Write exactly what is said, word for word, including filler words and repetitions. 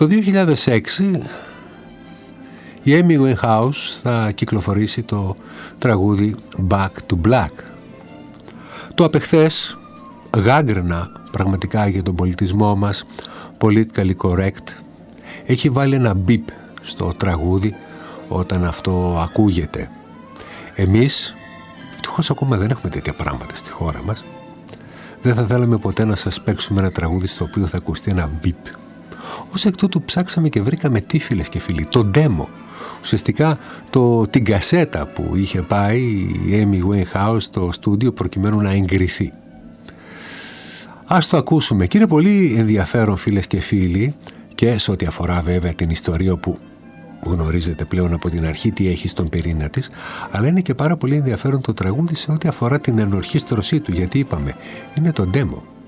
Το δύο χιλιάδες έξι η Amy Winehouse θα κυκλοφορήσει το τραγούδι Back to Black. Το απεχθές γάγκρενα πραγματικά για τον πολιτισμό μας, politically correct, έχει βάλει ένα μπιπ στο τραγούδι όταν αυτό ακούγεται. Εμείς ευτυχώς ακόμα δεν έχουμε τέτοια πράγματα στη χώρα μας. Δεν θα θέλαμε ποτέ να σας παίξουμε ένα τραγούδι στο οποίο θα ακουστεί ένα μπιπ. Ως εκ τούτου ψάξαμε και βρήκαμε τι, φίλες και φίλοι, το demo. Ουσιαστικά το, την κασέτα που είχε πάει η Amy Winehouse στο στούντιο προκειμένου να εγκριθεί. Ας το ακούσουμε και είναι πολύ ενδιαφέρον, φίλες και φίλοι, και σε ό,τι αφορά βέβαια την ιστορία που γνωρίζετε πλέον από την αρχή τι έχει στον πυρήνα της, αλλά είναι και πάρα πολύ ενδιαφέρον το τραγούδι σε ό,τι αφορά την ενορχήστρωσή του, γιατί είπαμε είναι το demo.